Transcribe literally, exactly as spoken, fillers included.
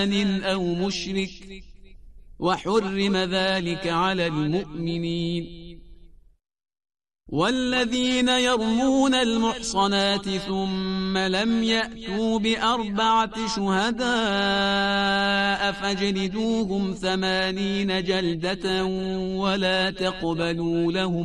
أو مشرك وحرم ذلك على المؤمنين. والذين يرمون المحصنات ثم لم يأتوا بأربعة شهداء فاجلدوهم ثمانين جلدة ولا تقبلوا لهم